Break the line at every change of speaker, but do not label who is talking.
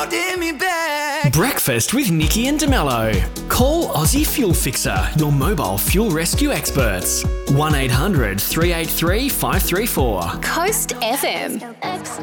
Breakfast with Nikki and DeMello. Call Aussie Fuel Fixer, your mobile fuel rescue experts. 1-800-383-534.
Coast FM.